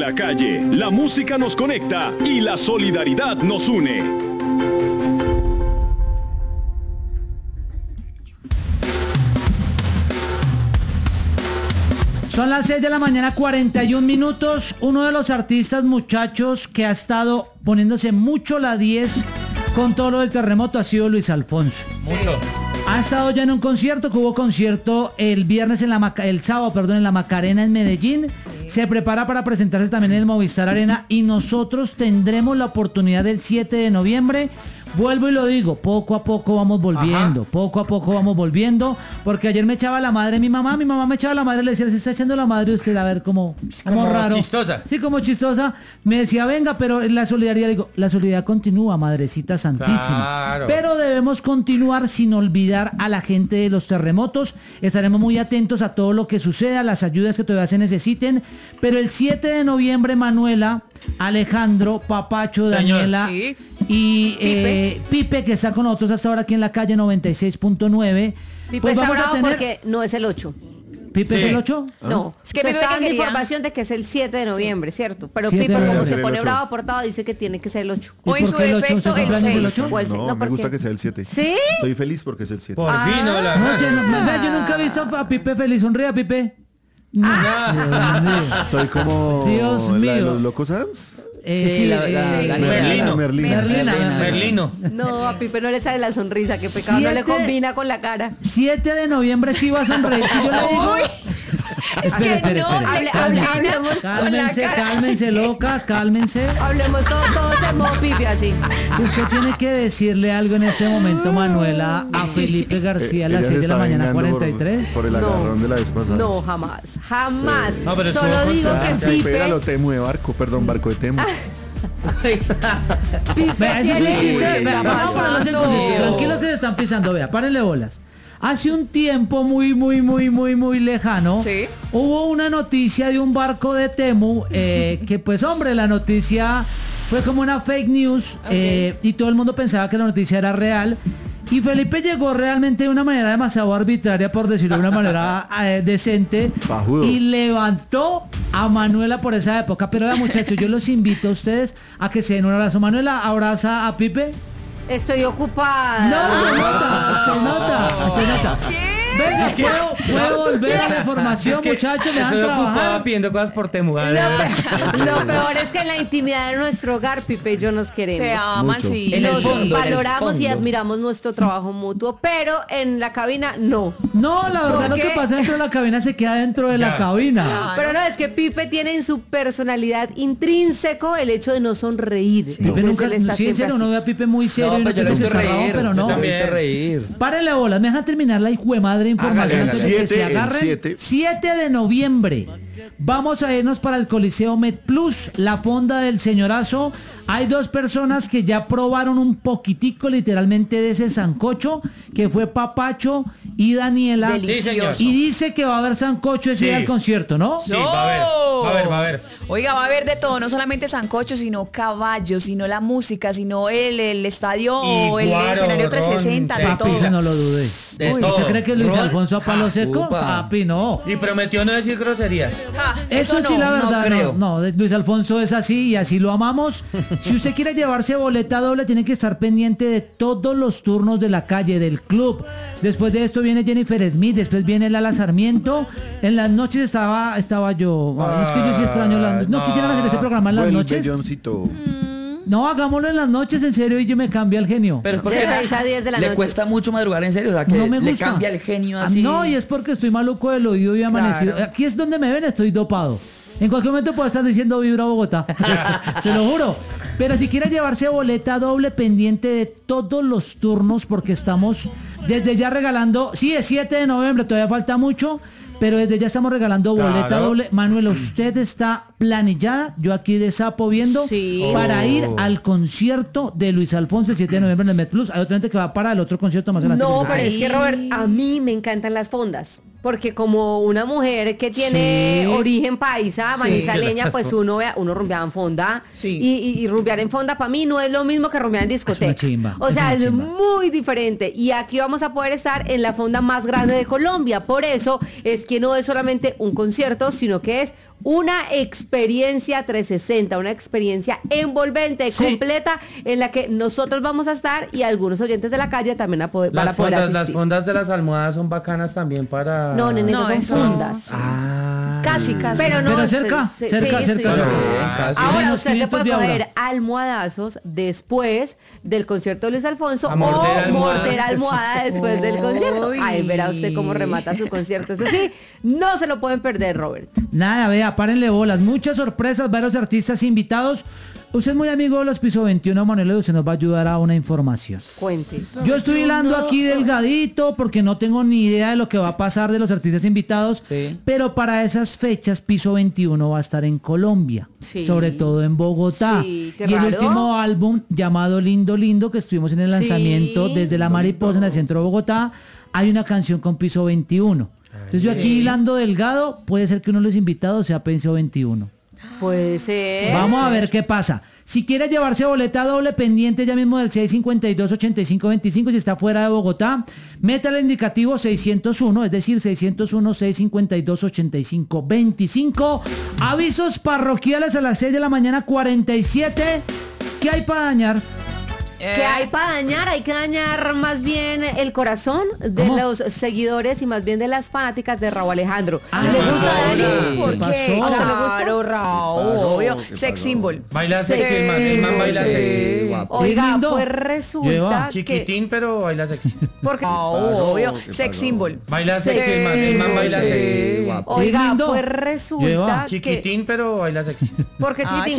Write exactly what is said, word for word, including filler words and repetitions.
la calle, la música nos conecta y la solidaridad nos une. Son las seis de la mañana, cuarenta y un minutos. Uno de los artistas, muchachos, que ha estado poniéndose mucho la diez con todo lo del terremoto ha sido Luis Alfonso. Mucho. Ha estado ya en un concierto, que hubo concierto el viernes en la Maca- el sábado, perdón, en la Macarena en Medellín. Se prepara para presentarse también en el Movistar Arena y nosotros tendremos la oportunidad el siete de noviembre. Vuelvo y lo digo, poco a poco vamos volviendo, Ajá. poco a poco vamos volviendo, porque ayer me echaba la madre mi mamá, mi mamá me echaba la madre, le decía, se está echando la madre usted, a ver, como, como, como raro. chistosa. Sí, como chistosa, me decía, venga, pero la solidaridad, digo, la solidaridad continúa, madrecita santísima. Claro. Pero debemos continuar sin olvidar a la gente de los terremotos, estaremos muy atentos a todo lo que suceda, las ayudas que todavía se necesiten, pero el siete de noviembre, Manuela, Alejandro, Papacho, Señor, Daniela sí. y Pipe. Eh, Pipe, que está con nosotros hasta ahora aquí en la calle noventa y seis punto nueve. Pipe Pues está vamos a bravo tener... porque no es el ocho. ¿Pipe Sí. es el ocho? No, Es que usted Pipe está que dando quería- información de que es el siete de noviembre, ¿cierto? Pero siete Pipe, de como noviembre. se El pone ocho. bravo portado, dice que tiene que ser el ocho. ¿Y O en por su qué el ocho? defecto, ¿Usted el cumpleaños del seis. ocho? O el seis, No, no, me ¿por gusta qué? que sea el siete. ¿Sí? Estoy feliz porque es el siete. Por fin, hola. No sé, no, vea, yo nunca he visto a Pipe feliz. Sonríe, Pipe. No. Dios mío. Soy como Dios la de mío. los locos Adams. Eh, Sí, la- la- sí. la- Merlino. Merlina. Merlina. Merlina. Merlino. No, a Pipe no le sale la sonrisa, que pecado, no le Siete- combina con la cara. siete de noviembre sí va a sonreír. Si yo le digo... Es Espere, que espere, no, espere. hable- Cálmense. hable- hablemos con la Cálmense, cara. cálmense, locas, cálmense. Hablemos todos, todos en modo Pipe así. Usted tiene que decirle algo en este momento, Manuela, a Felipe García a las Ella seis se de la está mañana, vengando cuarenta y tres. Por, por el agarrón de la vez pasada. No, jamás, jamás. No, pero Solo estuvo digo contra- que Ay, Pipe, pégalo, Temu de barco, perdón, barco de Temu. Pipe Vea, eso es un tiene- chiste. ¿qué Vea, está vamos a ponerlos en pasando? contexto. Tranquilos que se están pisando. Vea, párenle bolas. Hace un tiempo muy, muy, muy, muy, muy lejano, Sí. hubo una noticia de un barco de Temu, eh, que pues, hombre, la noticia fue como una fake news, eh, y todo el mundo pensaba que la noticia era real. Y Felipe llegó realmente de una manera demasiado arbitraria, por decirlo de una manera eh, decente, Pajudo. y levantó a Manuela por esa época. Pero vea, muchachos, yo los invito a ustedes a que se den un abrazo. Manuela, abraza a Pipe. Estoy ocupada. No, se nota, se nota, se nota. Venga, ¿puedo, puedo volver a la información, Es que muchachos? Me estoy dejan ocupado trabajar. pidiendo cosas por Temu. Lo, pe- lo peor es que en la intimidad de nuestro hogar, Pipe y yo nos queremos. Se aman, Mucho. sí. En el Nos fondo, en el valoramos y fondo. admiramos nuestro trabajo mutuo, pero en la cabina no. No, la verdad, ¿Por lo qué? que pasa dentro de la cabina se queda dentro de la Ya. cabina. Pero no, es que Pipe tiene en su personalidad intrínseco el hecho de no sonreír. Pipe Entonces nunca, él está sí, en siempre serio, así. uno ve a Pipe muy serio No, y uno pero yo piensa lo que hice está bravo, reír. pero Yo no. también hice reír. Párenle bolas, me dejan terminar la hijo de madre información Hágale, antes de que siete, se el agarren. siete. siete de noviembre. Vamos a irnos para el Coliseo Med Plus, la fonda del señorazo. Hay dos personas que ya probaron un poquitico literalmente de ese sancocho, que fue Papacho y Daniela. Delicioso. Y dice que va a haber sancocho ese Sí. día al concierto, ¿no? Sí, va a haber, va a haber, va a haber. Oiga, va a haber de todo, no solamente sancocho, sino caballos, sino la música, sino el, el estadio o el Iguaro, escenario ron, trescientos sesenta, de té. Papi, eso todo. no lo dude. De Uy, todo. ¿usted cree que Luis Ron. Alfonso a palo Ah, seco? upa. Papi, no. Y prometió no decir groserías. Ah, Eso, sí, no, la no verdad, creo. no, no, Luis Alfonso es así y así lo amamos. Si usted quiere llevarse boleta doble, tiene que estar pendiente de todos los turnos de la calle, del club. Después de esto viene Jennifer Smith, después viene Lala Sarmiento. En las noches estaba estaba yo. Ay, es que yo sí extraño las noches. No Ah, quisieran hacer este programa en las Vuelve, noches. Johncito. No, hagámoslo en las noches, en serio, y yo me cambio el genio. Pero es porque De seis a diez de la le noche. cuesta mucho madrugar, en serio, o sea, que No me le gusta. cambia el genio Ah, así. No, y es porque estoy maluco del oído y amanecido. Claro. Aquí es donde me ven, estoy dopado. En cualquier momento puedo estar diciendo Vibra Bogotá. Se lo juro. Pero si quiere llevarse boleta doble, pendiente de todos los turnos, porque estamos desde ya regalando. Sí, es siete de noviembre, todavía falta mucho. Pero desde ya estamos regalando boleta Claro. doble. Manuel, usted está planillada, yo aquí de sapo viendo, Sí. para Oh. ir al concierto de Luis Alfonso el siete de noviembre en el Med Plus. Hay otra gente que va para el otro concierto más adelante. No, pero Ay, es que Robert, a mí me encantan las fondas. Porque como una mujer que tiene Sí. origen paisa, manizaleña, claro. pues uno vea, uno rumbeaba en fonda. Sí. Y, y, y rumbear en fonda para mí no es lo mismo que rumbear en discoteca. Es una chimba, O es sea, una es chimba. muy diferente. Y aquí vamos a poder estar en la fonda más grande de Colombia. Por eso es que no es solamente un concierto, sino que es una experiencia trescientos sesenta, una experiencia envolvente, Sí. completa, en la que nosotros vamos a estar y algunos oyentes de la calle también a poder, van a Las poder fondas, las asistir. fondas de las almohadas son bacanas también para... No, nene, No, esas son eso- fundas. Ah. Casi, casi. Pero no, Pero cerca, se- cerca, sí, cerca. sí, sí. Ah, casi. Ahora Menos usted se quinientos puede de aura. coger almohadazos después del concierto de Luis Alfonso A morder o almohada. morder almohada después del concierto. Uy. Ahí verá usted cómo remata su concierto. Eso sí, no se lo pueden perder, Robert. Nada, vea, párenle bolas. Muchas sorpresas, varios artistas invitados. Usted es muy amigo de los Piso veintiuno, Manuel, y usted nos va a ayudar a una información. Cuente. Yo estoy hilando aquí delgadito porque no tengo ni idea de lo que va a pasar de los artistas invitados, Sí. pero para esas fechas Piso veintiuno va a estar en Colombia, Sí. sobre todo en Bogotá. Sí, qué y el raro. último álbum llamado Lindo Lindo, que estuvimos en el lanzamiento Sí. desde La Mariposa en el centro de Bogotá, hay una canción con Piso veintiuno. Entonces yo aquí Sí. hilando delgado, puede ser que uno de los invitados sea Piso veintiuno. Puede ser. Vamos a ver qué pasa. Si quiere llevarse boleta doble pendiente ya mismo del seis cincuenta y dos, ochenta y cinco veinticinco, si está fuera de Bogotá, meta el indicativo seiscientos uno, es decir, seiscientos uno, seiscientos cincuenta y dos, ochenta y cinco veinticinco. Avisos parroquiales a las seis de la mañana, cuarenta y siete. ¿Qué hay para dañar? Eh, ¿Qué hay para dañar? Hay que dañar más bien el corazón de ¿Cómo? los seguidores y más bien de las fanáticas de Raúl Alejandro. Ah, ¿Le ¿qué gusta, pasó? Dani? ¿Qué ¿Por pasó? qué? ¿A usted le gusta? Claro, Raúl, Pasó, obvio. ¿qué Sex pasó? symbol. Baila sexy, el man, el man baila Sí. sexy. guapo. Oiga, Lindo. pues resulta Lleva. que... Chiquitín, pero baila sexy. Porque, Raúl, pasó? obvio. ¿Qué Sex pasó? symbol. Baila sexy, el man, el man baila Sí, sexy. guapo. Oiga, Lindo. pues resulta Lleva. que... Chiquitín, pero baila sexy. Porque Ah, chiquitín,